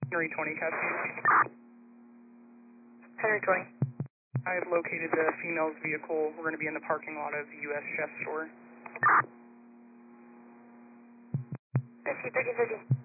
Henry 20, Cascade. Henry 20. I have located the female's vehicle. We're going to be in the parking lot of the U.S. Chef store. 50, 30, 30.